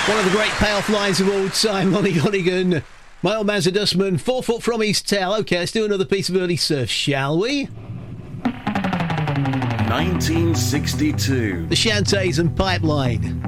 One of the great payoff lines of all time, Lonnie Donegan. My old man's a dustman, 4 foot from his tail. OK, let's do another piece of early surf, shall we? 1962. The Shantays and Pipeline.